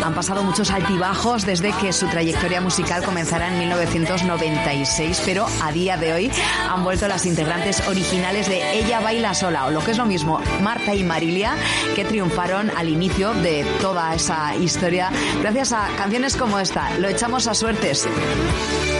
Han pasado muchos altibajos desde que su trayectoria musical comenzara en 1996, pero a día de hoy han vuelto las integrantes originales de Ella Baila Sola, o lo que es lo mismo, Marta y Marilia, que triunfaron al inicio de toda esa historia gracias a canciones como esta, Lo echamos a suertes.